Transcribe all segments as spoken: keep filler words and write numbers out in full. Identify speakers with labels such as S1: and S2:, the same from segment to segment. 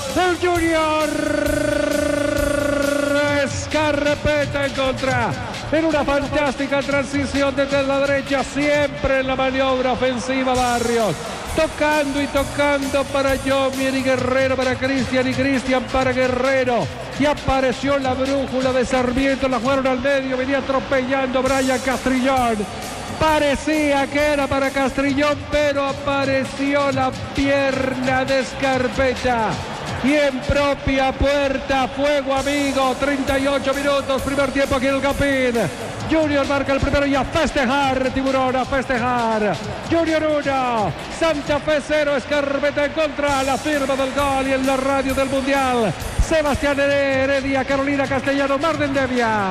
S1: el Junior. Scarpetta en contra. En una fantástica transición desde la derecha, siempre en la maniobra ofensiva Barrios. Tocando y tocando para Jomier y Guerrero para Cristian y Cristian para Guerrero. Y apareció la brújula de Sarmiento, la jugaron al medio, venía atropellando Brian Castrillón. Parecía que era para Castrillón, pero apareció la pierna de Scarpetta. Y en propia puerta, fuego amigo, treinta y ocho minutos, primer tiempo aquí en el Campín. Junior marca el primero y a festejar, Tiburón, a festejar. Junior uno, Santa Fe cero, Scarpetta en contra, la firma del gol y en la radio del Mundial. Sebastián Heredia, Carolina Castellano, Marden Devia.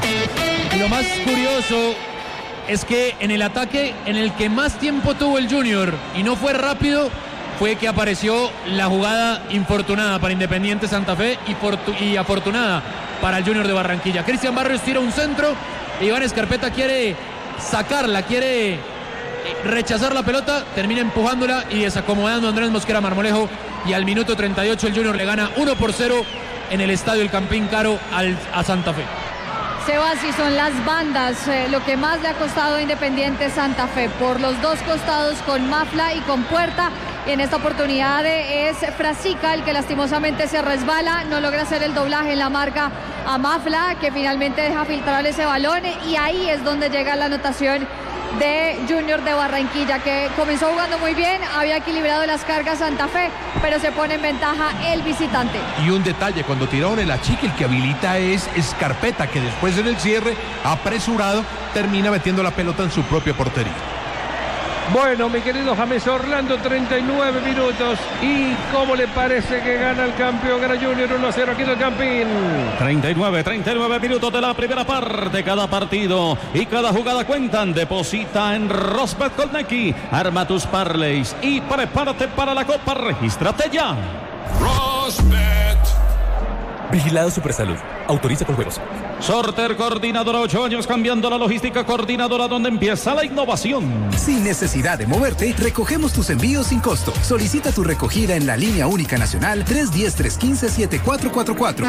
S2: Y lo más curioso es que en el ataque en el que más tiempo tuvo el Junior y no fue rápido, fue que apareció la jugada infortunada para Independiente Santa Fe y, fortu- y afortunada para el Junior de Barranquilla. Cristian Barrios tira un centro, Iván Scarpetta quiere sacarla, quiere rechazar la pelota, termina empujándola y desacomodando a Andrés Mosquera Marmolejo, y al minuto treinta y ocho el Junior le gana uno por cero en el estadio El Campín Caro al, a Santa Fe.
S3: Sebas, y son las bandas eh, lo que más le ha costado a Independiente Santa Fe, por los dos costados con Mafla y con Puerta, y en esta oportunidad es Frasica el que lastimosamente se resbala, no logra hacer el doblaje en la marca a Mafla, que finalmente deja filtrar ese balón, y ahí es donde llega la anotación de Junior de Barranquilla, que comenzó jugando muy bien, había equilibrado las cargas Santa Fe, pero se pone en ventaja el visitante.
S4: Y un detalle, cuando tiraron el achique, el que habilita es Scarpetta, que después en el cierre, apresurado, termina metiendo la pelota en su propia portería.
S1: Bueno, mi querido James Orlando, treinta y nueve minutos. ¿Y cómo le parece que gana el campeón? Gana Junior uno a cero aquí en el Campín.
S5: treinta y nueve, treinta y nueve minutos de la primera parte. Cada partido y cada jugada cuentan. Deposita en Rosbet Colnequi. Arma tus parlays y prepárate para la Copa. Regístrate ya.
S6: Rosbet.
S7: Vigilado Supersalud. Autoriza con juegos.
S5: Sorter, coordinadora, ocho años cambiando la logística, coordinadora donde empieza la innovación.
S8: Sin necesidad de moverte, recogemos tus envíos sin costo. Solicita tu recogida en la línea única nacional tres uno cero, tres uno cinco, siete cuatro cuatro cuatro.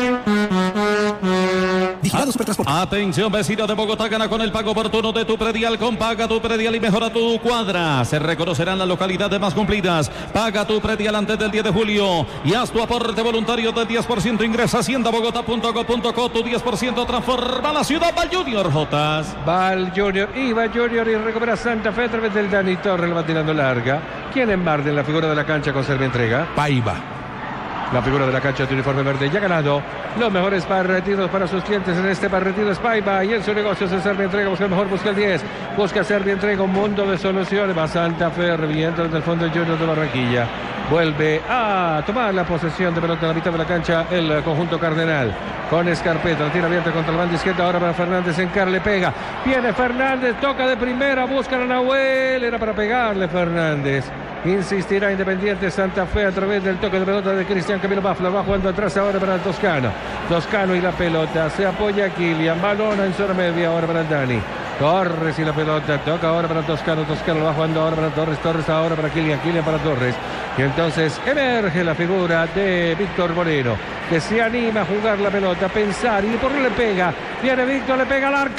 S8: Vigilado Supertransporte.
S5: Atención, vecino de Bogotá, gana con el pago oportuno de tu predial. Con Paga tu Predial y mejora tu cuadra. Se reconocerán las localidades más cumplidas. Paga tu predial antes del diez de julio y haz tu aporte voluntario del diez por ciento. Ingresa a hacienda bogotá punto go punto co. Tu diez por ciento transforma la ciudad. Va el Junior, Jotas.
S1: Va el Junior, y va Junior y recupera Santa Fe a través del Dani Torres, la va tirando larga. ¿Quién en Marden, la figura de la cancha con Servia Entrega?
S4: Paiva.
S1: La figura de la cancha de uniforme verde ya ha ganado los mejores partidos para sus clientes. En este partido es Paiva, y en su negocio se Servia Entrega. Busca el mejor, busca el diez. Busca Servia Entrega, un mundo de soluciones. Va Santa Fe reviviendo desde el fondo el Junior de Barranquilla. Vuelve a tomar la posesión de pelota en la mitad de la cancha el conjunto cardenal. Con Scarpetta, la tira abierta contra el banda izquierda. Ahora para Fernández, Encar le pega. Viene Fernández, toca de primera, busca a Nahuel. Era para pegarle Fernández. Insistirá Independiente Santa Fe a través del toque de pelota de Cristian Camilo Mafla. Va jugando atrás ahora para el Toscano. Toscano y la pelota. Se apoya Kilian. Balona en zona media ahora para el Dani. Torres y la pelota. Toca ahora para Toscano. Toscano va jugando ahora para Torres. Torres ahora para Kilian. Kilian para Torres. Y entonces emerge la figura de Víctor Moreno, que se anima a jugar la pelota, a pensar, y por qué le pega. Viene Víctor, le pega al arco.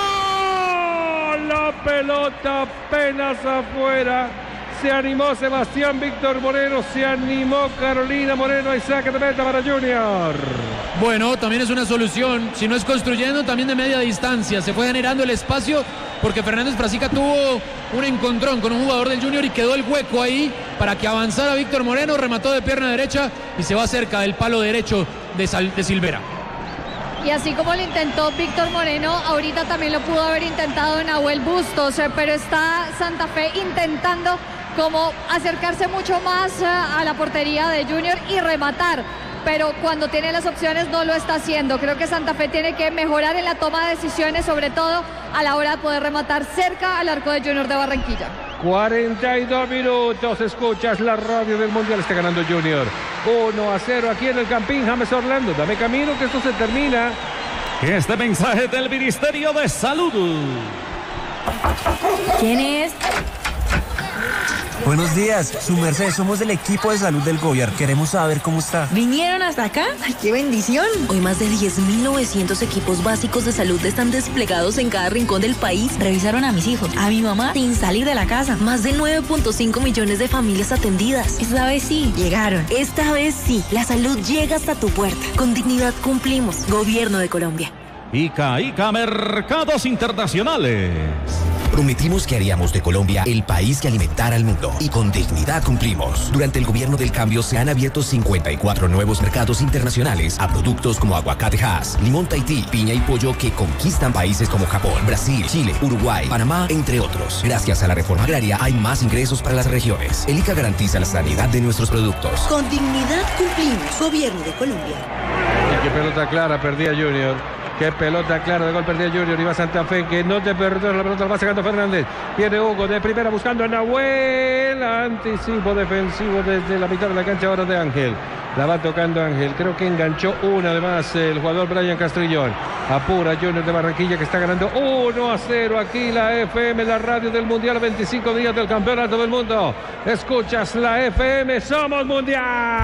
S1: La pelota apenas afuera. Se animó Sebastián Víctor Moreno, se animó Carolina Moreno, y saque de meta para Junior.
S2: Bueno, también es una solución, si no es construyendo, también de media distancia. Se fue generando el espacio porque Fernández Frasica tuvo un encontrón con un jugador del Junior y quedó el hueco ahí para que avanzara Víctor Moreno. Remató de pierna derecha y se va cerca del palo derecho de, Sal, de Silvera.
S3: Y así como lo intentó Víctor Moreno, ahorita también lo pudo haber intentado Nahuel Bustos, pero está Santa Fe intentando como acercarse mucho más a la portería de Junior y rematar, pero cuando tiene las opciones no lo está haciendo. Creo que Santa Fe tiene que mejorar en la toma de decisiones, sobre todo a la hora de poder rematar cerca al arco de Junior de Barranquilla.
S1: cuarenta y dos minutos, escuchas la radio del Mundial, está ganando Junior uno a cero aquí en el Campín. James Orlando, dame camino que esto se termina.
S5: Este mensaje del Ministerio de Salud.
S9: ¿Quién es? Buenos días, su merced, somos del equipo de salud del gobierno. Queremos saber cómo está.
S10: ¿Vinieron hasta acá? ¡Ay, qué bendición!
S11: Hoy más de diez mil novecientos equipos básicos de salud están desplegados en cada rincón del país.
S10: Revisaron a mis hijos, a mi mamá, sin salir de la casa.
S11: Más de nueve punto cinco millones de familias atendidas.
S10: Esta vez sí, llegaron.
S11: Esta vez sí, la salud llega hasta tu puerta. Con dignidad cumplimos. Gobierno de Colombia.
S5: Ica, Ica Mercados Internacionales.
S12: Prometimos que haríamos de Colombia el país que alimentara al mundo y con dignidad cumplimos. Durante el gobierno del cambio se han abierto cincuenta y cuatro nuevos mercados internacionales a productos como aguacate Hass, limón Tahití, piña y pollo que conquistan países como Japón, Brasil, Chile, Uruguay, Panamá, entre otros. Gracias a la reforma agraria hay más ingresos para las regiones. El ICA garantiza la sanidad de nuestros productos.
S11: Con dignidad cumplimos. Gobierno de Colombia.
S1: Y qué pelota clara perdía Junior. Qué pelota clara de gol perdía Junior. Iba Santa Fe, que no te perdió la pelota, la va sacando Fernández. Viene Hugo de primera buscando a Nahuel. Anticipo defensivo desde la mitad de la cancha ahora de Ángel. La va tocando Ángel. Creo que enganchó una además el jugador Brian Castrillón. Apura Junior de Barranquilla, que está ganando uno a cero. Aquí la F M, la radio del Mundial, veinticinco días del Campeonato del Mundo. Escuchas la F M, somos Mundial.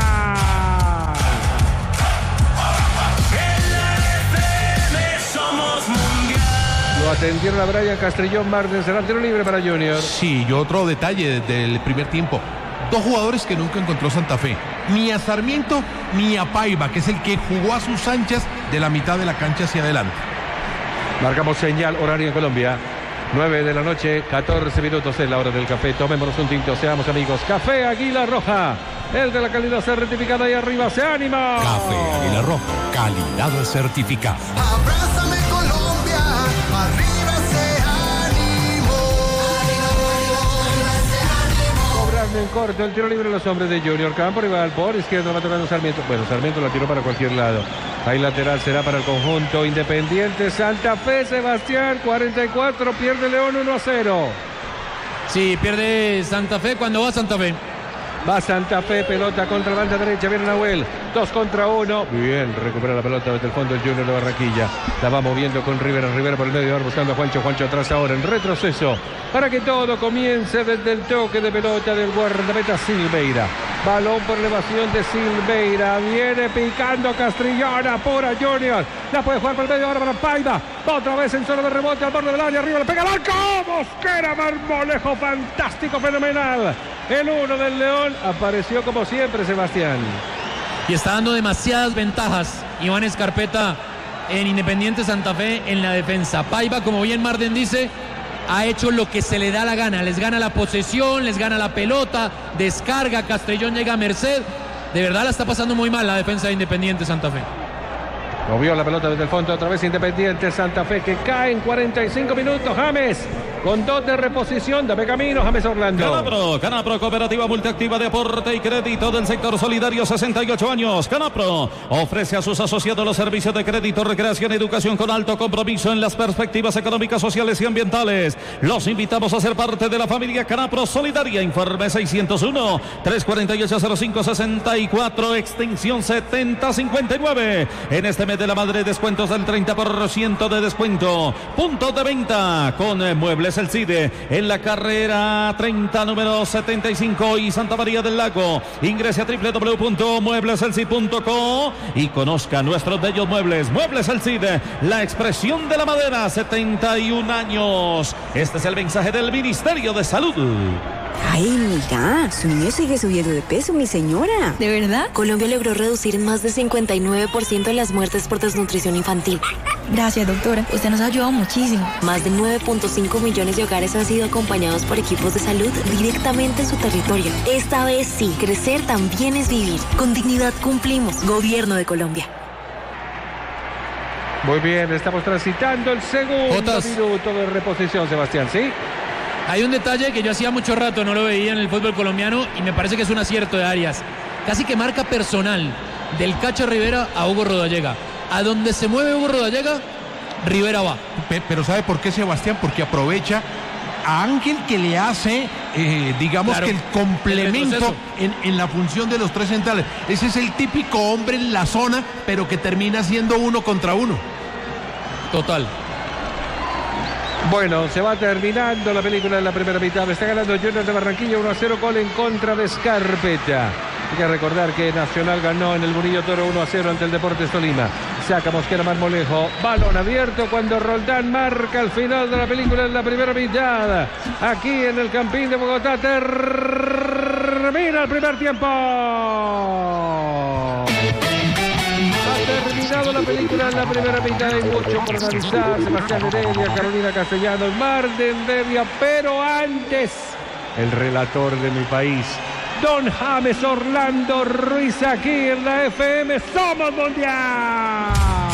S1: Lo atendieron a Brian Castrillón Martins. Será tiro libre para Junior.
S4: Sí, y otro detalle desde el primer tiempo. Dos jugadores que nunca encontró Santa Fe. Ni a Sarmiento ni a Paiva, que es el que jugó a sus anchas de la mitad de la cancha hacia adelante.
S1: Marcamos señal horario en Colombia. nueve de la noche, catorce minutos es la hora del café. Tomémonos un tinto, seamos amigos. Café Águila Roja. El de la calidad certificada ahí arriba se anima.
S13: Café Águila Roja. Calidad certificada.
S14: Abrázame Colombia. Arriba ese ánimo.
S1: Cobrando en corto el tiro libre de los hombres de Junior. Campo rival por izquierda, va tocando Sarmiento. Bueno, Sarmiento la tiró para cualquier lado. Ahí lateral será para el conjunto Independiente Santa Fe. Sebastián, cuarenta y cuatro, pierde León uno a cero.
S2: Sí, pierde Santa Fe cuando va Santa Fe.
S1: Va Santa Fe, pelota contra la banda derecha, viene Nahuel, dos contra uno. Bien, recupera la pelota desde el fondo el Junior de Barranquilla. La va moviendo con Rivera, Rivera por el medio, ahora buscando a Juancho, Juancho atrás ahora en retroceso. Para que todo comience desde el toque de pelota del guardameta Silveira. Balón por elevación de Silveira, viene picando Castrillón, apura Junior. La puede jugar por el medio ahora para Paiva. Otra vez en zona de rebote al borde del área, arriba le pega al arco. Mosquera, Marmolejo, fantástico, fenomenal. El uno del León apareció como siempre, Sebastián.
S2: Y está dando demasiadas ventajas Iván Escarpeta en Independiente Santa Fe en la defensa. Paiva, como bien Marden dice, ha hecho lo que se le da la gana. Les gana la posesión, les gana la pelota, descarga, Castrillón llega a merced. De verdad la está pasando muy mal la defensa de Independiente Santa Fe.
S1: Movió la pelota desde el fondo, otra vez Independiente Santa Fe, que cae en cuarenta y cinco minutos. James, con dos de reposición, dame camino, James Orlando.
S5: Canapro, Canapro, Cooperativa Multiactiva de Aporte y Crédito del Sector Solidario, sesenta y ocho años. Canapro ofrece a sus asociados los servicios de crédito, recreación y educación con alto compromiso en las perspectivas económicas, sociales y ambientales. Los invitamos a ser parte de la familia Canapro Solidaria. Informe seiscientos uno, trescientos cuarenta y ocho, cero cinco sesenta y cuatro, extensión setenta cincuenta y nueve. En este mes de la madre, descuentos del treinta por ciento de descuento. Puntos de venta con Muebles El Cide en la carrera treinta, número setenta y cinco y Santa María del Lago. Ingrese a doble u doble u doble u punto muebles el cid punto co y conozca nuestros bellos muebles. Muebles El Cide, la expresión de la madera, setenta y un años. Este es el mensaje del Ministerio de Salud.
S11: Ay, mira, su niño sigue subiendo de peso, mi señora.
S10: ¿De verdad?
S11: Colombia logró reducir en más de cincuenta y nueve por ciento las muertes por desnutrición infantil.
S10: Gracias, doctora. Usted nos ha ayudado muchísimo.
S11: Más de nueve punto cinco millones de hogares han sido acompañados por equipos de salud directamente en su territorio. Esta vez sí, crecer también es vivir. Con dignidad cumplimos. Gobierno de Colombia.
S1: Muy bien, estamos transitando el segundo
S2: Jotas.
S1: minuto de reposición, Sebastián, ¿sí?
S2: Hay un detalle que yo hacía mucho rato no lo veía en el fútbol colombiano y me parece que es un acierto de Arias. Casi que marca personal del Cacho Rivera a Hugo Rodallega. A donde se mueve Hugo Rodallega, Rivera va.
S4: Pero ¿sabe por qué, Sebastián? Porque aprovecha a Ángel, que le hace, eh, digamos,
S2: claro,
S4: que el complemento
S2: el
S4: en, en la función de los tres centrales. Ese es el típico hombre en la zona, pero que termina siendo uno contra uno.
S2: Total.
S1: Bueno, se va terminando la película en la primera mitad. Está ganando Junior de Barranquilla uno a cero, gol en contra de Scarpetta. Hay que recordar que Nacional ganó en el Murillo Toro uno a cero ante el Deportes Tolima. Saca Mosquera Marmolejo. Balón abierto cuando Roldán marca el final de la película en la primera mitad. Aquí en el Campín de Bogotá termina el primer tiempo. Ha terminado la película en la primera mitad. Hay mucho por analizar. Sebastián Heredia, Carolina Castellanos, Marden Devia. Pero antes, el relator de mi país, Don James Orlando Ruiz, aquí en la F M. ¡Somos Mundial!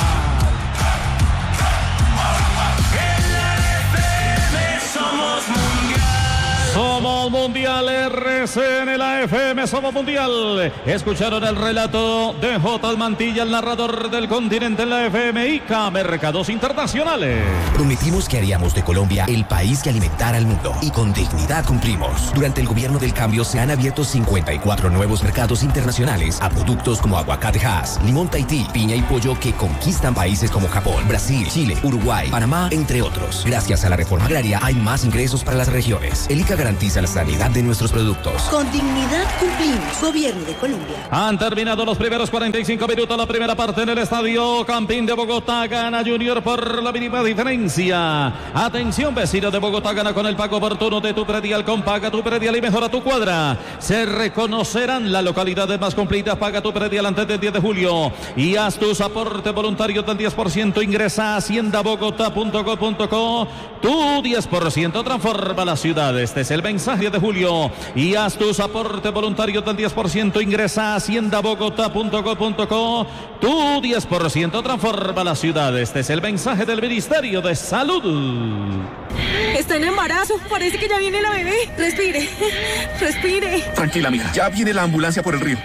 S5: En la F M somos Mundial. Somos Mundial, R C N, la F M, somos Mundial. Escucharon el relato de J. Mantilla, el narrador del continente en la F M. I C A Mercados Internacionales.
S12: Prometimos que haríamos de Colombia el país que alimentara al mundo y con dignidad cumplimos. Durante el gobierno del cambio se han abierto cincuenta y cuatro nuevos mercados internacionales a productos como aguacate Hass, limón Tahití, piña y pollo que conquistan países como Japón, Brasil, Chile, Uruguay, Panamá, entre otros. Gracias a la reforma agraria hay más ingresos para las regiones. El I C A garantiza la sanidad de nuestros productos.
S15: Con dignidad cumplimos. Gobierno de Colombia.
S5: Han terminado los primeros cuarenta y cinco minutos, la primera parte en el estadio Campín de Bogotá. Gana Junior por la mínima diferencia. Atención, vecino de Bogotá, gana con el pago oportuno de tu predial. Con Paga tu predial y mejora tu cuadra. Se reconocerán las localidades más cumplidas. Paga tu predial antes del diez de julio y haz tus aportes voluntarios del diez por ciento. Ingresa a hacienda bogotá punto gov punto co. Tu diez por ciento transforma la ciudad. Este es el mensaje de Julio. Y haz tus aportes voluntarios del diez por ciento. Ingresa a hacienda bogotá punto gov punto co. Tu diez por ciento transforma la ciudad. Este es el mensaje del Ministerio de Salud.
S15: Está en embarazo. Parece que ya viene la bebé. Respire. Respire.
S16: Tranquila, mija. Ya viene la ambulancia por el río.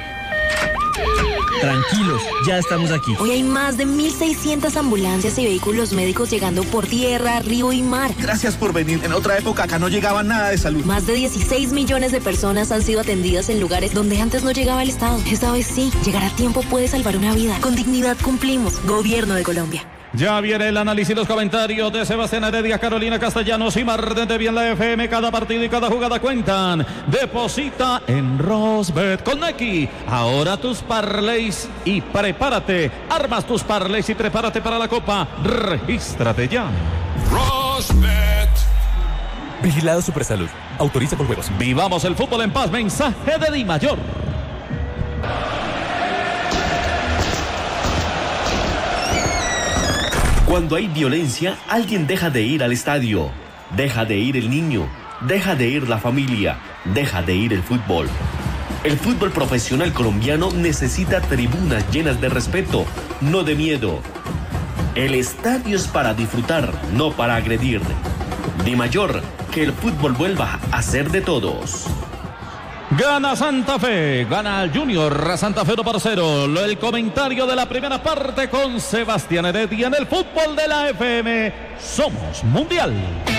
S9: Tranquilos, ya estamos aquí.
S11: Hoy hay más de mil seiscientas ambulancias y vehículos médicos llegando por tierra, río y mar.
S16: Gracias por venir. En otra época acá no llegaba nada de salud.
S11: Más de dieciséis millones de personas han sido atendidas en lugares donde antes no llegaba el Estado. Esta vez sí, llegar a tiempo puede salvar una vida. Con dignidad cumplimos. Gobierno de Colombia.
S5: Ya viene el análisis y los comentarios de Sebastián Heredia, Carolina Castellanos y Marden de Bien la F M. Cada partido y cada jugada cuentan. Deposita en Rosbet con Neki. Ahora tus parlays y prepárate. Armas tus parlays y prepárate para la Copa. Regístrate ya.
S6: Rosbet.
S7: Vigilado Supersalud. Autoriza con juegos.
S5: Vivamos el fútbol en paz. Mensaje de Di Mayor.
S17: Cuando hay violencia, alguien deja de ir al estadio, deja de ir el niño, deja de ir la familia, deja de ir el fútbol. El fútbol profesional colombiano necesita tribunas llenas de respeto, no de miedo. El estadio es para disfrutar, no para agredir. Di Mayor, que el fútbol vuelva a ser de todos.
S5: Gana Santa Fe, gana Junior, Santa Fe uno por cero. El comentario de la primera parte con Sebastián Heredia en el fútbol de la F M. Somos Mundial.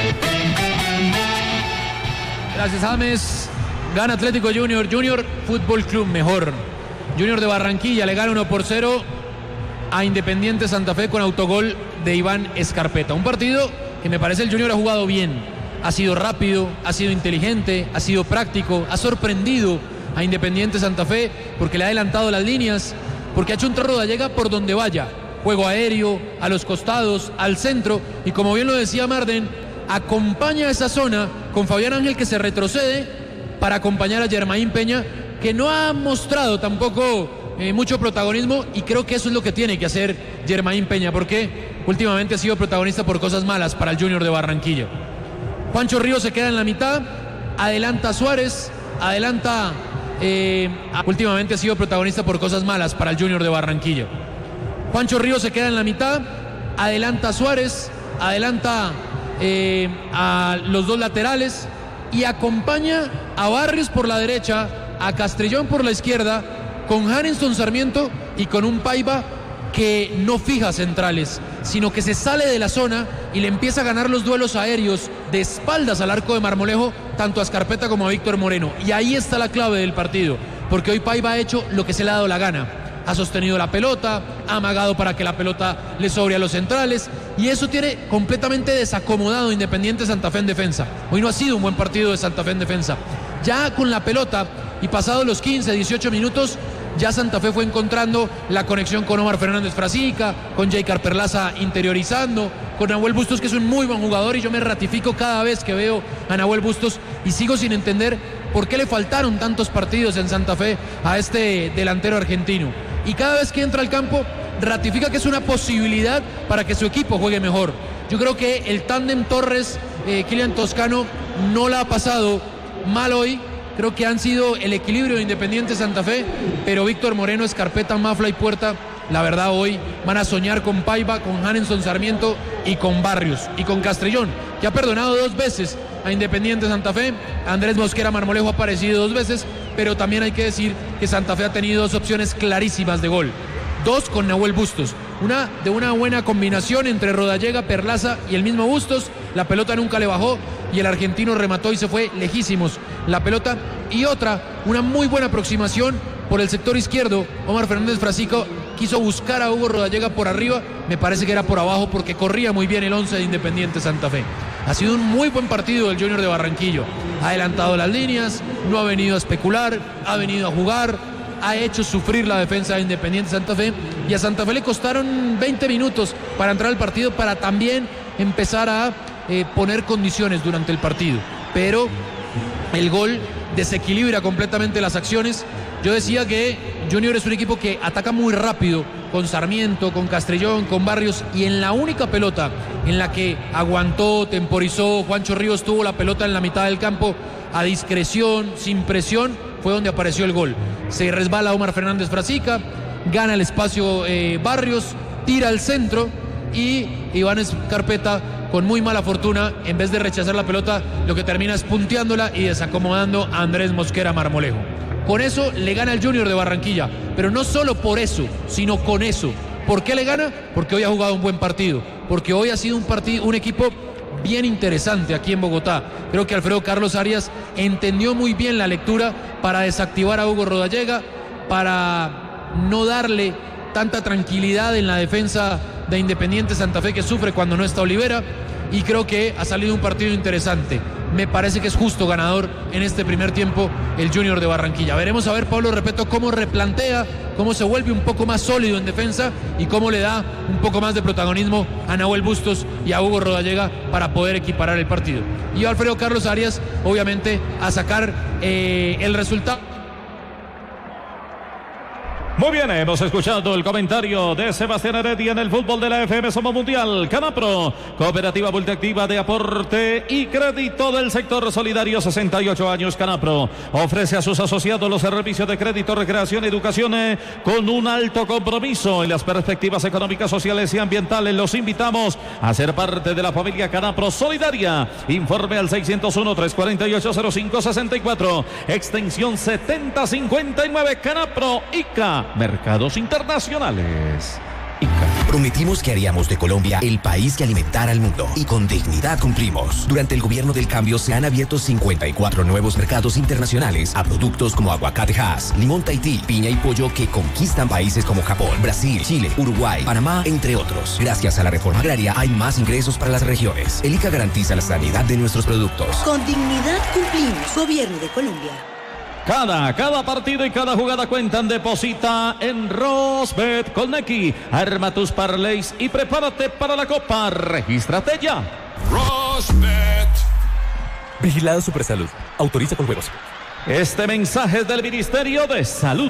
S2: Gracias, James. Gana Atlético Junior, Junior Fútbol Club mejor. Junior de Barranquilla le gana uno por cero a Independiente Santa Fe con autogol de Iván Escarpeta. Un partido que me parece el Junior ha jugado bien. Ha sido rápido, ha sido inteligente, ha sido práctico, ha sorprendido a Independiente Santa Fe porque le ha adelantado las líneas, porque ha hecho un Rodallega por donde vaya. Juego aéreo, a los costados, al centro, y como bien lo decía Marden, acompaña esa zona con Fabián Ángel, que se retrocede para acompañar a Germain Peña, que no ha mostrado tampoco eh, mucho protagonismo, y creo que eso es lo que tiene que hacer Germain Peña, porque últimamente ha sido protagonista por cosas malas para el Junior de Barranquilla. Juancho Ríos se queda en la mitad, adelanta Suárez, adelanta, eh, últimamente ha sido protagonista por cosas malas para el Junior de Barranquilla. Juancho Ríos se queda en la mitad, adelanta Suárez, adelanta eh, a los dos laterales y acompaña a Barrios por la derecha, a Castrillón por la izquierda, con Hanningston Sarmiento y con un Paiva que no fija centrales, sino que se sale de la zona y le empieza a ganar los duelos aéreos de espaldas al arco de Marmolejo, tanto a Escarpeta como a Víctor Moreno. Y ahí está la clave del partido, porque hoy Paiva ha hecho lo que se le ha dado la gana. ha sostenido la pelota, ha amagado para que la pelota le sobre a los centrales, y eso tiene completamente desacomodado Independiente Santa Fe en defensa. Hoy no ha sido un buen partido de Santa Fe en defensa. Ya con la pelota y pasados los quince, dieciocho minutos, ya Santa Fe fue encontrando la conexión con Omar Fernández Frasica, con Jaycar Perlaza interiorizando, con Nahuel Bustos, que es un muy buen jugador, y yo me ratifico cada vez que veo a Nahuel Bustos y sigo sin entender por qué le faltaron tantos partidos en Santa Fe a este delantero argentino. Y cada vez que entra al campo, ratifica que es una posibilidad para que su equipo juegue mejor. Yo creo que el tándem Torres-Kylian eh, Toscano no la ha pasado mal hoy. Creo que han sido el equilibrio de Independiente Santa Fe, pero Víctor Moreno, Escarpeta, Mafla y Puerta, la verdad hoy van a soñar con Paiva, con Hanenson Sarmiento y con Barrios y con Castrillón, que ha perdonado dos veces a Independiente Santa Fe. Andrés Mosquera Marmolejo ha aparecido dos veces, pero también hay que decir que Santa Fe ha tenido dos opciones clarísimas de gol. Dos con Nahuel Bustos, una de una buena combinación entre Rodallega, Perlaza y el mismo Bustos. La pelota nunca le bajó y el argentino remató y se fue lejísimos la pelota. Y otra, una muy buena aproximación por el sector izquierdo. Omar Fernández Frasico quiso buscar a Hugo Rodallega por arriba, me parece que era por abajo porque corría muy bien el once de Independiente Santa Fe. Ha sido un muy buen partido del Junior de Barranquillo. Ha adelantado las líneas, no ha venido a especular, ha venido a jugar, ha hecho sufrir la defensa de Independiente Santa Fe, y a Santa Fe le costaron veinte minutos para entrar al partido, para también empezar a eh, poner condiciones durante el partido. Pero el gol desequilibra completamente las acciones. Yo decía que Junior es un equipo que ataca muy rápido, con Sarmiento, con Castrillón, con Barrios, y en la única pelota en la que aguantó, temporizó, Juancho Ríos tuvo la pelota en la mitad del campo a discreción, sin presión, fue donde apareció el gol. Se resbala Omar Fernández Frasica, gana el espacio eh, Barrios, tira al centro, y Iván Escarpeta, con muy mala fortuna, en vez de rechazar la pelota, lo que termina es punteándola y desacomodando a Andrés Mosquera Marmolejo. Con eso le gana el Junior de Barranquilla, pero no solo por eso, sino con eso. ¿Por qué le gana? Porque hoy ha jugado un buen partido, porque hoy ha sido un partido, un equipo bien interesante aquí en Bogotá. Creo que Alfredo Carlos Arias entendió muy bien la lectura para desactivar a Hugo Rodallega, para no darle tanta tranquilidad en la defensa de Independiente Santa Fe, que sufre cuando no está Olivera, y creo que ha salido un partido interesante. Me parece que es justo ganador en este primer tiempo el Junior de Barranquilla. Veremos a ver Pablo Repeto cómo replantea, cómo se vuelve un poco más sólido en defensa y cómo le da un poco más de protagonismo a Nahuel Bustos y a Hugo Rodallega para poder equiparar el partido. Y Alfredo Carlos Arias, obviamente, a sacar eh, el resultado.
S5: Muy bien, hemos escuchado el comentario de Sebastián Heredia en el fútbol de la F M Somos Mundial. Canapro, cooperativa multiactiva de aporte y crédito del sector solidario, sesenta y ocho años. Canapro ofrece a sus asociados los servicios de crédito, recreación y educación eh, con un alto compromiso en las perspectivas económicas, sociales y ambientales. Los invitamos a ser parte de la familia Canapro Solidaria. Informe al seiscientos uno, trescientos cuarenta y ocho, cero cinco sesenta y cuatro, extensión setenta cincuenta y nueve. Canapro I C A. Mercados internacionales. I C A.
S12: Prometimos que haríamos de Colombia el país que alimentara al mundo, y con dignidad cumplimos. Durante el gobierno del cambio se han abierto cincuenta y cuatro nuevos mercados internacionales a productos como aguacate Hass, limón Tahití, piña y pollo que conquistan países como Japón, Brasil, Chile, Uruguay, Panamá, entre otros. Gracias a la reforma agraria hay más ingresos para las regiones. El I C A garantiza la sanidad de nuestros productos.
S18: Con dignidad cumplimos. Gobierno de Colombia.
S5: Cada, cada partido y cada jugada cuentan. Deposita en Rosbet con Nequi. Arma tus parlays y prepárate para la copa. Regístrate ya.
S6: Rosbet.
S7: Vigilado Supersalud. Autoriza con juegos.
S5: Este mensaje es del Ministerio de Salud.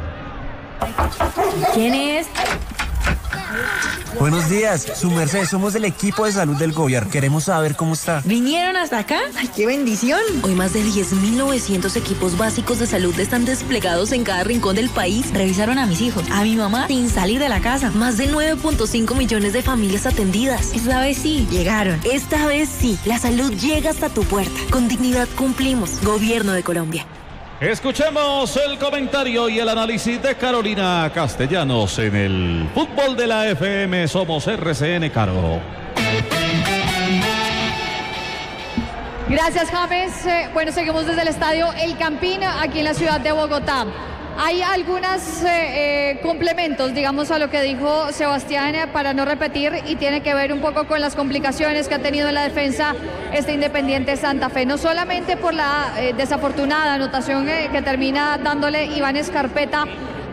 S10: ¿Quién es?
S9: Buenos días, su merced, somos del equipo de salud del gobierno. Queremos saber cómo está.
S10: ¿Vinieron hasta acá? ¡Ay, qué bendición!
S11: Hoy más de diez mil novecientos equipos básicos de salud están desplegados en cada rincón del país.
S10: Revisaron a mis hijos, a mi mamá, sin salir de la casa.
S11: Más de nueve punto cinco millones de familias atendidas.
S10: Esta vez sí, llegaron.
S11: Esta vez sí, la salud llega hasta tu puerta. Con dignidad cumplimos. Gobierno de Colombia.
S5: Escuchemos el comentario y el análisis de Carolina Castellanos en el fútbol de la F M Somos R C N. Caro.
S3: Gracias, James. Eh, bueno, seguimos desde el estadio El Campín, aquí en la ciudad de Bogotá. Hay algunos eh, eh, complementos, digamos, a lo que dijo Sebastián, eh, para no repetir, y tiene que ver un poco con las complicaciones que ha tenido en la defensa este Independiente Santa Fe. No solamente por la eh, desafortunada anotación eh, que termina dándole Iván Escarpeta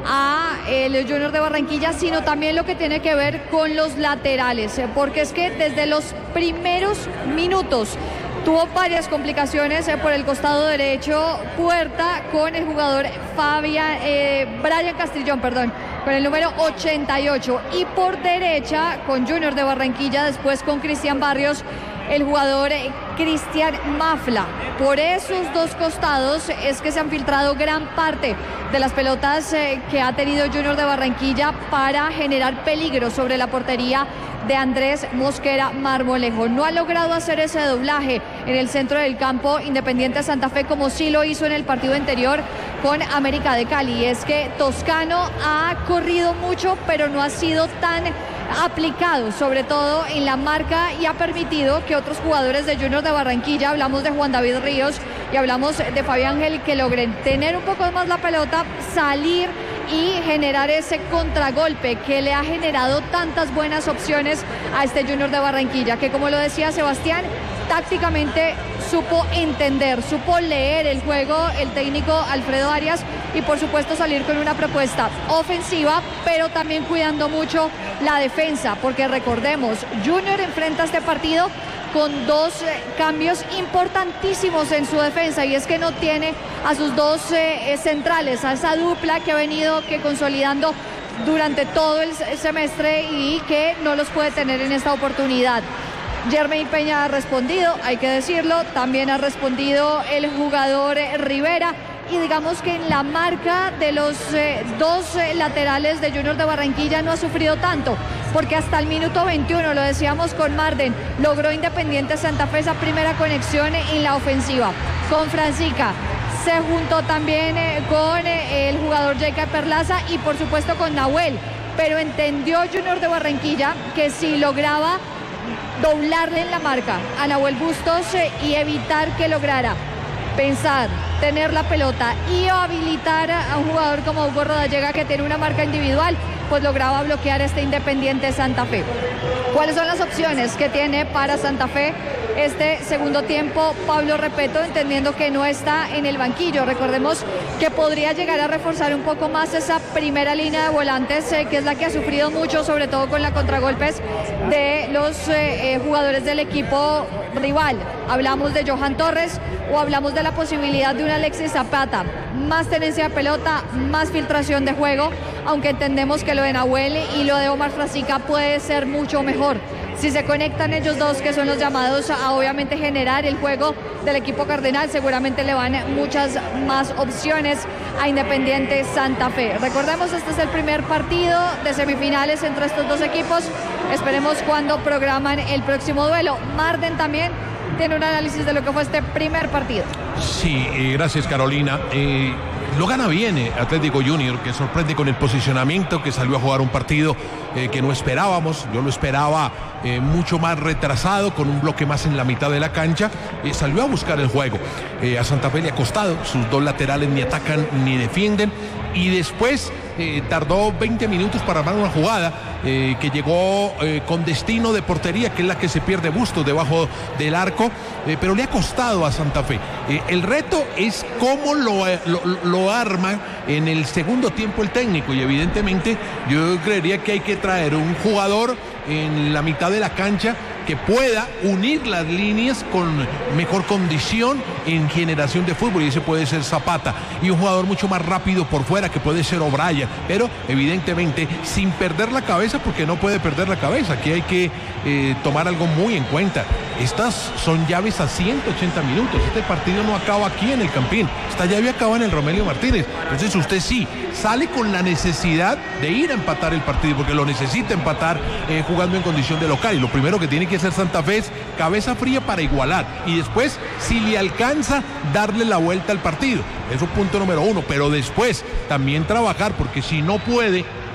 S3: a el Junior de Barranquilla, sino también lo que tiene que ver con los laterales, eh, porque es que desde los primeros minutos tuvo varias complicaciones eh, por el costado derecho Puerta con el jugador Fabián, eh, Brian Castrillón, perdón, con el número ochenta y ocho, y por derecha con Junior de Barranquilla, después con Cristian Barrios, el jugador eh, Cristian Mafla. Por esos dos costados es que se han filtrado gran parte de las pelotas eh, que ha tenido Junior de Barranquilla para generar peligro sobre la portería de Andrés Mosquera Marmolejo. No ha logrado hacer ese doblaje en el centro del campo Independiente Santa Fe como sí lo hizo en el partido anterior con América de Cali. Es que Toscano ha corrido mucho, pero no ha sido tan aplicado, sobre todo en la marca, y ha permitido que otros jugadores de Junior de Barranquilla, hablamos de Juan David Ríos y hablamos de Fabián Ángel, que logren tener un poco más la pelota, salir y generar ese contragolpe que le ha generado tantas buenas opciones a este Junior de Barranquilla, que, como lo decía Sebastián, tácticamente supo entender, supo leer el juego el técnico Alfredo Arias, y por supuesto salir con una propuesta ofensiva, pero también cuidando mucho la defensa, porque recordemos, Junior enfrenta este partido con dos eh, cambios importantísimos en su defensa, y es que no tiene a sus dos eh, centrales, a esa dupla que ha venido que consolidando durante todo el semestre y que no los puede tener en esta oportunidad. Jermaine Peña ha respondido, hay que decirlo, también ha respondido el jugador eh, Rivera, y digamos que en la marca de los eh, dos eh, laterales de Junior de Barranquilla no ha sufrido tanto, porque hasta el minuto veintiuno, lo decíamos con Marden, logró Independiente Santa Fe esa primera conexión en la ofensiva con Francica. Se juntó también eh, con eh, el jugador Jacob Perlaza y por supuesto con Nahuel, pero entendió Junior de Barranquilla que si lograba doblarle en la marca a Nahuel Bustos eh, y evitar que lograra pensar, tener la pelota y habilitar a un jugador como Hugo Rodallega, que tiene una marca individual, pues lograba bloquear este Independiente Santa Fe. ¿Cuáles son las opciones que tiene para Santa Fe este segundo tiempo Pablo Repeto, entendiendo que no está en el banquillo? Recordemos que podría llegar a reforzar un poco más esa primera línea de volantes, eh, que es la que ha sufrido mucho, sobre todo con la contragolpes de los eh, eh, jugadores del equipo rival. Hablamos de Johan Torres o hablamos de la posibilidad de un Alexis Zapata. Más tenencia de pelota, más filtración de juego, aunque entendemos que lo de Nahuel y lo de Omar Frasica puede ser mucho mejor. Si se conectan ellos dos, que son los llamados a obviamente generar el juego del equipo cardenal, seguramente le van muchas más opciones a Independiente Santa Fe. Recordemos, este es el primer partido de semifinales entre estos dos equipos. Esperemos cuando programan el próximo duelo. Marden también tiene un análisis de lo que fue este primer partido.
S4: Sí, eh, gracias Carolina. Eh, lo gana bien eh, Atlético Junior, que sorprende con el posicionamiento, que salió a jugar un partido eh, que no esperábamos. Yo lo esperaba eh, mucho más retrasado, con un bloque más en la mitad de la cancha. Eh, salió a buscar el juego. Eh, a Santa Fe le ha costado, sus dos laterales ni atacan ni defienden. Y después eh, tardó veinte minutos para armar una jugada eh, que llegó eh, con destino de portería, que es la que se pierde Bustos debajo del arco, eh, pero le ha costado a Santa Fe. Eh, el reto es cómo lo, lo, lo arma en el segundo tiempo el técnico, y evidentemente yo creería que hay que traer un jugador en la mitad de la cancha que pueda unir las líneas con mejor condición en generación de fútbol, y ese puede ser Zapata, y un jugador mucho más rápido por fuera, que puede ser O'Brien, pero evidentemente sin perder la cabeza, porque no puede perder la cabeza. Aquí hay que eh, tomar algo muy en cuenta. Estas son llaves a ciento ochenta minutos. Este partido no acaba aquí en el Campín, esta llave acaba en el Romelio Martínez. Entonces usted sí sale con la necesidad de ir a empatar el partido, porque lo necesita empatar eh, jugando en condición de local, y lo primero que tiene que hacer Santa Fe es cabeza fría para igualar, y después, si le alcanza, darle la vuelta al partido. Eso es punto número uno, pero después también trabajar, porque si no puede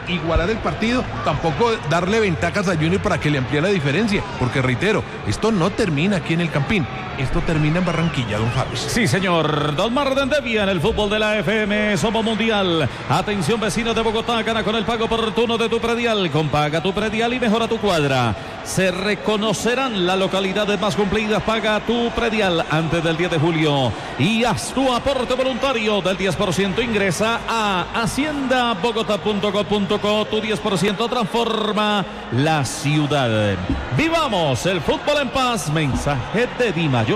S4: igualar el partido, tampoco darle ventajas a Junior para que le amplíe la diferencia, porque reitero, esto no termina aquí en el Campín, esto termina en Barranquilla, don Javis.
S5: Sí, señor. Don Marden Devia en el fútbol de la F M Somos Mundial. Atención, vecinos de Bogotá, gana con el pago oportuno de tu predial. Con Paga tu predial y mejora tu cuadra. Se reconocerán las localidades más cumplidas. Paga tu predial antes del diez de julio. Y haz tu aporte voluntario del diez por ciento. Ingresa a hacienda bogotá punto gov punto co. Tu diez por ciento transforma la ciudad. Vivamos el fútbol en paz. Mensaje de Di Mayor.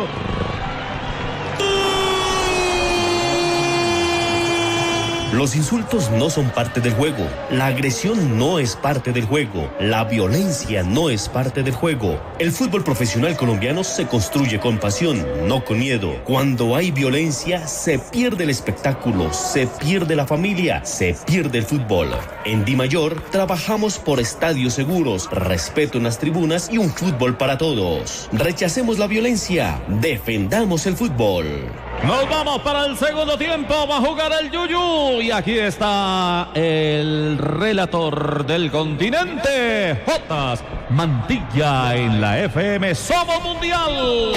S17: Los insultos no son parte del juego, la agresión no es parte del juego, la violencia no es parte del juego. El fútbol profesional colombiano se construye con pasión, no con miedo. Cuando hay violencia, se pierde el espectáculo, se pierde la familia, se pierde el fútbol. En Di Mayor trabajamos por estadios seguros, respeto en las tribunas y un fútbol para todos. Rechacemos la violencia, defendamos el fútbol.
S5: Nos vamos para el segundo tiempo, va a jugar el Yuyu. Y aquí está el relator del continente, Jotas Mantilla en la F M Somos Mundial.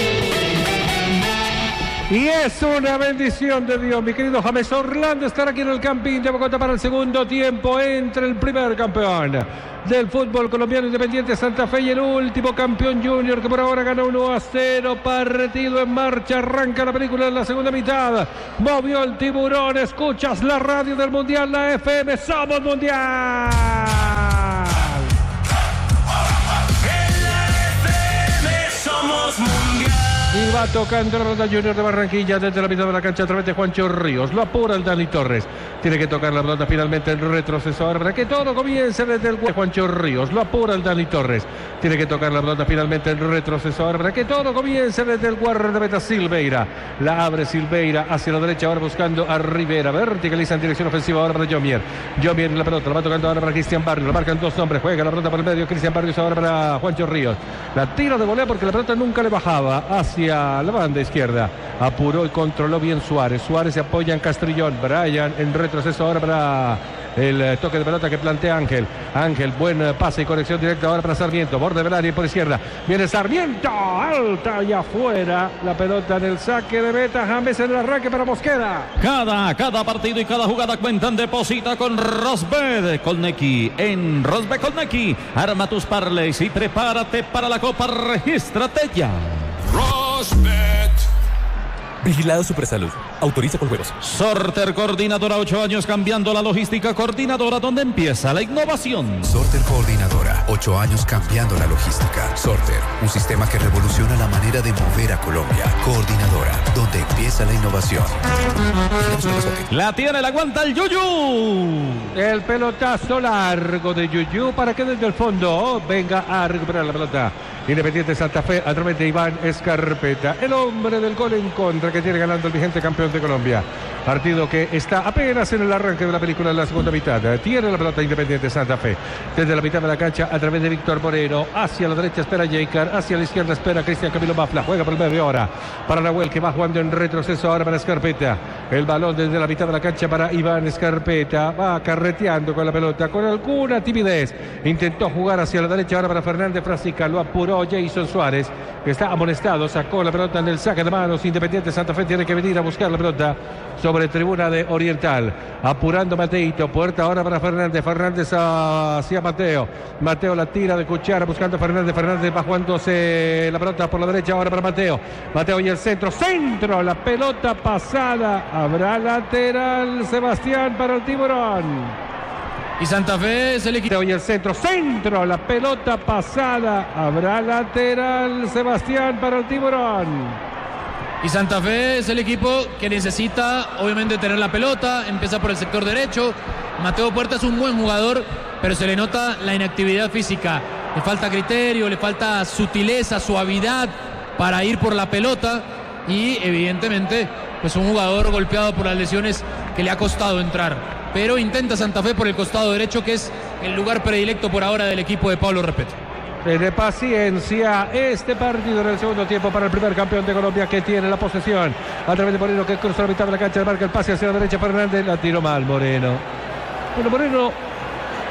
S1: Y es una bendición de Dios, mi querido James Orlando, estar aquí en el Campín de Bogotá para el segundo tiempo entre el primer campeón del fútbol colombiano, Independiente Santa Fe, y el último campeón Junior, que por ahora gana uno a cero. Partido en marcha, arranca la película en la segunda mitad. Movió el tiburón, escuchas la radio del Mundial, la F M Somos Mundial.
S14: En la F M Somos Mundial.
S1: Y va tocando la pelota Junior de Barranquilla desde la mitad de la cancha a través de Juancho Ríos. Lo apura el Dani Torres. Tiene que tocar la pelota finalmente en retroceso ahora para que todo comience desde el Juancho Ríos. Lo apura el Dani Torres. Tiene que tocar la pelota finalmente en retroceso ahora para que todo comience desde el guardameta Silveira. La abre Silveira hacia la derecha ahora buscando a Rivera. Verticaliza en dirección ofensiva ahora para Jomier. Jomier la pelota la va tocando ahora para Cristian Barrios. Lo marcan dos hombres. Juega la pelota por el medio. Cristian Barrios ahora para Juancho Ríos. La tira de volea porque la pelota nunca le bajaba hacia la banda izquierda. Apuró y controló bien Suárez. Suárez se apoya en Castrillón. Brian en retroceso ahora para el toque de pelota que plantea Ángel. Ángel, buen pase y conexión directa ahora para Sarmiento. Borde del área por izquierda. Viene Sarmiento. Alta y afuera. La pelota en el saque de meta. James en el arranque para Mosquera.
S5: Cada, cada partido y cada jugada cuentan. Deposita con Rosbet Colnequi. En Rosbet Colnequi. Arma tus parlays y prepárate para la Copa. Regístrate ya.
S6: Rosbet.
S7: Vigilado Supersalud. Autoriza con juegos.
S5: Sorter Coordinadora, ocho años cambiando la logística. Coordinadora, donde empieza la innovación.
S8: Sorter Coordinadora, ocho años cambiando la logística. Sorter, un sistema que revoluciona la manera de mover a Colombia. Coordinadora, donde empieza la innovación.
S5: La tiene, la aguanta el Yuyu.
S1: El pelotazo largo de Yuyu para que desde el fondo venga a recuperar la pelota. Independiente Santa Fe a través de Iván Escarpeta, el hombre del gol en contra que tiene ganando el vigente campeón de Colombia. Partido que está apenas en el arranque de la película en la segunda mitad. Tiene la pelota Independiente Santa Fe desde la mitad de la cancha a través de Víctor Moreno. Hacia la derecha espera Jeicar, hacia la izquierda espera Cristian Camilo Mafla. Juega por el medio ahora para Nahuel, que va jugando en retroceso ahora para Escarpeta. El balón desde la mitad de la cancha para Iván Escarpeta. Va carreteando con la pelota con alguna timidez. Intentó jugar hacia la derecha ahora para Fernández Frasica. Lo apuró Jason Suárez, que está amonestado. Sacó la pelota en el saque de manos. Independiente Santa Fe tiene que venir a buscar la pelota sobre tribuna de Oriental. Apurando Mateito. Puerta ahora para Fernández. Fernández hacia Mateo. Mateo la tira de cuchara buscando a Fernández. Fernández va jugándose la pelota por la derecha ahora para Mateo. Mateo y el centro. Centro. La pelota pasada. Habrá lateral, Sebastián, para el tiburón.
S2: Y Santa Fe se le quita.
S1: Y el centro, centro, la pelota pasada. Habrá lateral, Sebastián, para el tiburón.
S2: Y Santa Fe es el equipo que necesita, obviamente, tener la pelota. Empieza por el sector derecho. Mateo Puerta es un buen jugador, pero se le nota la inactividad física. Le falta criterio, le falta sutileza, suavidad para ir por la pelota. Y, evidentemente, pues un jugador golpeado por las lesiones que le ha costado entrar. Pero intenta Santa Fe por el costado derecho, que es el lugar predilecto por ahora del equipo de Pablo Repeto.
S1: De paciencia este partido en el segundo tiempo para el primer campeón de Colombia, que tiene la posesión a través de Moreno, que cruza la mitad de la cancha, marca el pase hacia la derecha. Fernández la tiró mal Moreno. Bueno, Moreno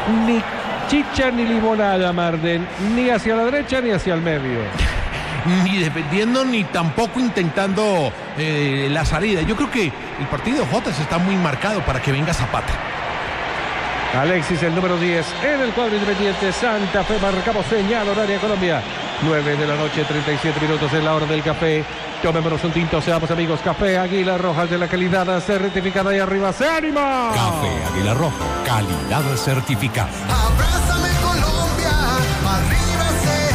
S1: ni chicha ni limonada, Marden, ni hacia la derecha ni hacia el medio.
S4: Ni defendiendo ni tampoco intentando eh, la salida. Yo creo que el partido de Jotas está muy marcado para que venga Zapata.
S1: Alexis, el número diez, en el cuadro Independiente Santa Fe. Marcamos señal horaria Colombia. nueve de la noche, treinta y siete minutos en la hora del café. Tomémonos un tinto, seamos amigos. Café Águila Roja, de la calidad certificada y arriba se anima.
S13: Café Águila Roja, calidad certificada.
S14: Abrázame Colombia, arriba se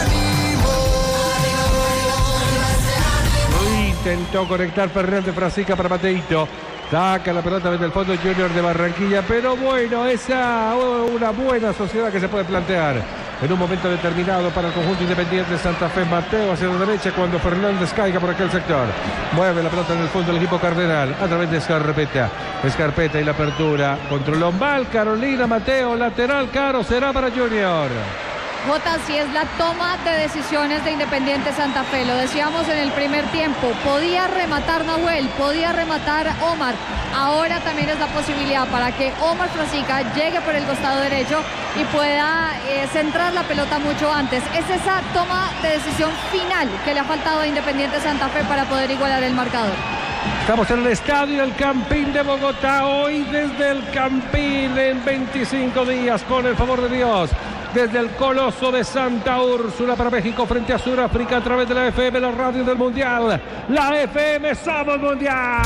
S14: animó.
S1: Intentó conectar Fernández Frasica para Mateito. Saca la pelota desde el fondo Junior de Barranquilla, pero bueno, esa una buena sociedad que se puede plantear en un momento determinado para el conjunto Independiente Santa Fe. Mateo hacia la derecha cuando Fernández caiga por aquel sector. Mueve la pelota en el fondo el equipo cardenal a través de Escarpeta. Escarpeta y la apertura. Controló mal Carolina. Mateo, lateral caro, será para Junior.
S3: Jota, si es la toma de decisiones de Independiente Santa Fe, lo decíamos en el primer tiempo, podía rematar Nahuel, podía rematar Omar, ahora también es la posibilidad para que Omar Frasica llegue por el costado derecho y pueda eh, centrar la pelota mucho antes. Es esa toma de decisión final que le ha faltado a Independiente Santa Fe para poder igualar el marcador.
S1: Estamos en el estadio El Campín de Bogotá, hoy desde el Campín en veinticinco días, con el favor de Dios. Desde el Coloso de Santa Úrsula para México frente a Sudáfrica a través de la F M, la radio del Mundial. La F M somos Mundial.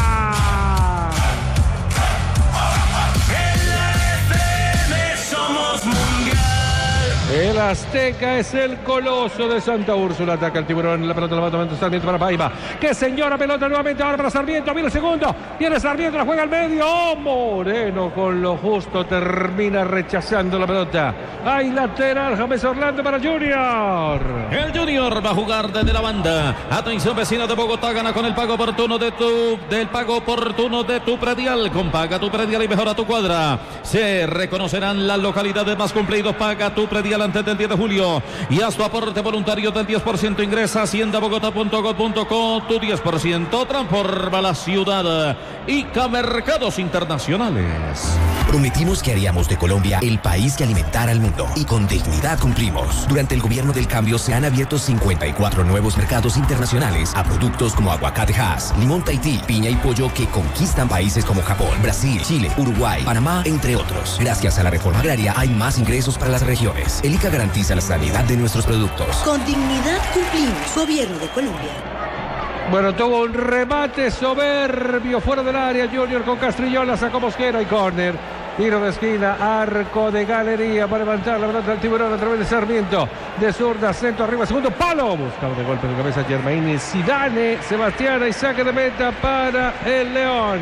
S14: En la F M somos Mundial.
S1: El Azteca es el Coloso de Santa Úrsula. Ataca el Tiburón. La pelota la va tomando Sarmiento para Paiva. Que señora pelota nuevamente ahora para Sarmiento. Viene el segundo. Viene Sarmiento. La juega al medio. Oh, Moreno con lo justo termina rechazando la pelota. Hay lateral. James Orlando para Junior.
S5: El Junior va a jugar desde la banda. Atención, vecinos de Bogotá. Gana con el pago oportuno de tu del pago oportuno de tu predial. Con Paga tu predial y mejora tu cuadra. Se reconocerán las localidades más cumplidos. Paga tu predial antes del diez de julio y haz tu aporte voluntario del diez por ciento. Ingresa a hacienda bogotá punto gov punto co. Tu diez por ciento transforma la ciudad. I C A Mercados Internacionales.
S12: Prometimos que haríamos de Colombia el país que alimentara al mundo y con dignidad cumplimos. Durante el gobierno del cambio se han abierto cincuenta y cuatro nuevos mercados internacionales a productos como aguacate Hass, limón Tahití, piña y pollo que conquistan países como Japón, Brasil, Chile, Uruguay, Panamá, entre otros. Gracias a la reforma agraria hay más ingresos para las regiones. El I C A garantiza la sanidad de nuestros productos.
S18: Con dignidad cumplimos. Gobierno de Colombia.
S1: Bueno, tuvo un remate soberbio fuera del área. Junior con Castrillón, la sacó Mosquera y córner. Tiro de esquina, arco de galería para levantar la pelota del Tiburón a través de Sarmiento. De zurda, centro arriba, segundo palo. Buscado de golpe de cabeza Germaini Zidane, Sebastiana y saque de meta para el León.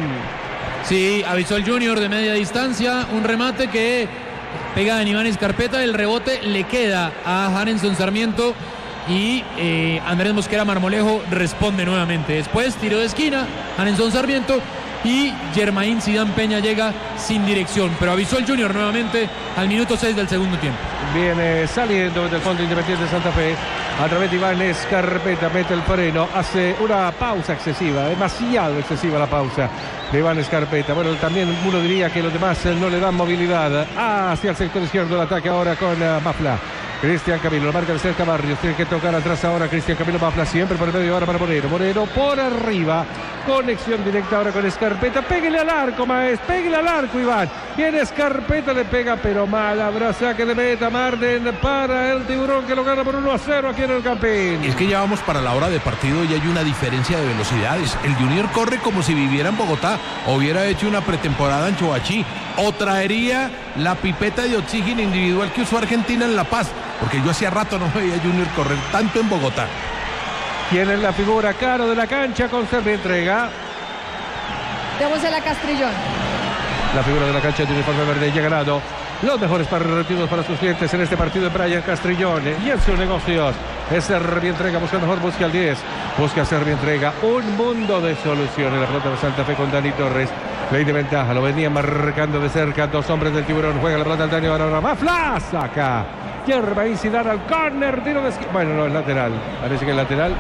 S2: Sí, avisó el Junior de media distancia. Un remate que pega en Iván Escarpeta. El rebote le queda a Hanenson Sarmiento. Y eh, Andrés Mosquera Marmolejo responde nuevamente. Después tiro de esquina, Hanenson Sarmiento y Germain Zidane Peña llega sin dirección. Pero avisó el Junior nuevamente al minuto seis del segundo tiempo.
S1: Viene saliendo del fondo Independiente de Santa Fe a través de Iván Escarpeta, mete el freno, hace una pausa excesiva, demasiado excesiva la pausa de Iván Escarpeta. Bueno, también uno diría que los demás no le dan movilidad hacia el sector izquierdo del ataque ahora con uh, Mafla. Cristian Camilo, lo marca de cerca Barrios, tiene que tocar atrás ahora Cristian Camilo Mafla, siempre por el medio ahora para Moreno, Moreno por arriba, conexión directa ahora con Escarpeta, péguele al arco, maestro, péguele al arco Iván, viene Escarpeta, le pega pero mal, habrá saque de meta, Marden para el Tiburón que lo gana por uno a cero aquí en el Campín.
S4: Es que ya vamos para la hora de partido y hay una diferencia de velocidades, el Junior corre como si viviera en Bogotá, o hubiera hecho una pretemporada en Choachí, o traería la pipeta de oxígeno individual que usó Argentina en La Paz, porque yo hacía rato no veía a Junior correr tanto en Bogotá.
S1: ¿Quién es la figura caro de la cancha? Con Servi entrega.
S3: Démosela a Castrillón.
S1: La figura de la cancha de uniforme verde ya ganado los mejores partidos para sus clientes en este partido de Brian Castrillón y en sus negocios. Es Servi entrega, busca el mejor, busca el diez, busca Servi entrega, un mundo de soluciones. La pelota de Santa Fe con Dani Torres, ley de ventaja, lo venían marcando de cerca dos hombres del Tiburón, juega la pelota al Dani, ahora Mafla, saca Germain Zidane al córner, tiro de esquina, bueno no es lateral, parece que es lateral.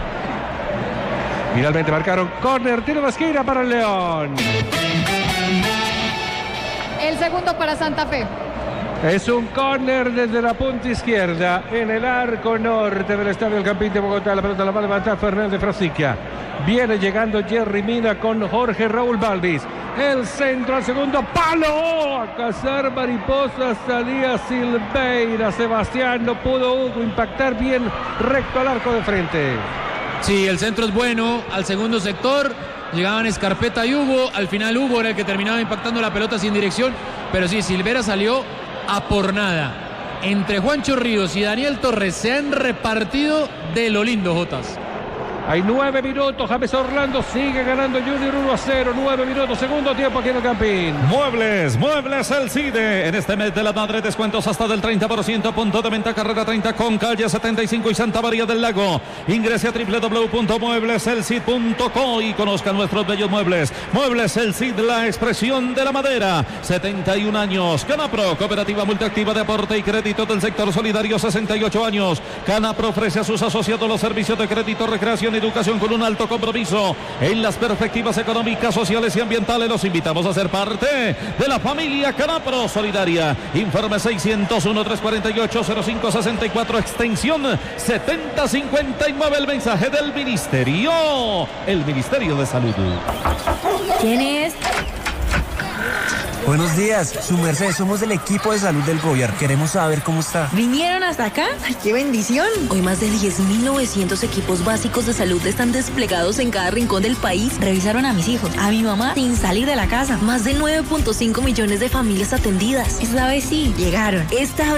S1: Finalmente marcaron córner, tiro de esquina para el León.
S3: El segundo para Santa Fe.
S1: Es un córner desde la punta izquierda en el arco norte del Estadio El Campín de Bogotá. La pelota la va a levantar Fernández Frasica. Viene llegando Jerry Mina con Jorge Raúl Balvis. El centro al segundo palo. A cazar mariposas salía Silveira. Sebastián, no pudo Hugo impactar bien recto al arco de frente.
S2: Sí, el centro es bueno. Al segundo sector llegaban Escarpeta y Hugo. Al final Hugo era el que terminaba impactando la pelota sin dirección. Pero sí, Silveira salió a por nada. Entre Juancho Ríos y Daniel Torres se han repartido de lo lindo, Jotas.
S1: Hay nueve minutos, James Orlando sigue ganando Junior uno a cero, nueve minutos, segundo tiempo aquí en el Campín.
S5: Muebles, Muebles El Cide, en este mes de la madre descuentos hasta del treinta por ciento, punto de venta carrera treinta con calle setenta y cinco y Santa María del Lago. Ingrese a doble u doble u doble u punto muebles el cid punto co y conozca nuestros bellos muebles. Muebles El Cid, la expresión de la madera, setenta y un años. Canapro, cooperativa multiactiva de aporte y crédito del sector solidario, sesenta y ocho años. Canapro ofrece a sus asociados los servicios de crédito, recreación, educación con un alto compromiso en las perspectivas económicas, sociales y ambientales. Los invitamos a ser parte de la familia Canapro Solidaria. Informe seiscientos uno, trescientos cuarenta y ocho, cero cinco sesenta y cuatro, extensión setenta cincuenta y nueve. El mensaje del Ministerio, el Ministerio de Salud.
S10: ¿Quién es?
S9: Buenos días, su merced, somos del equipo de salud del Goyar. Queremos saber cómo está.
S10: ¿Vinieron hasta acá? ¡Ay, qué bendición! Hoy más de diez mil novecientos equipos básicos de salud están desplegados en cada rincón del país. Revisaron a mis hijos, a mi mamá, sin salir de la casa. Más de nueve punto cinco millones de familias atendidas. Esta vez sí, llegaron. Esta vez